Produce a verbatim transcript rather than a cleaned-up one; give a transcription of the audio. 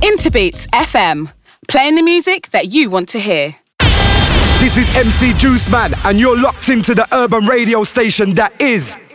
Interbeats F M, playing the music that you want to hear. This is M C Juice Man, and you're locked into the urban radio station that is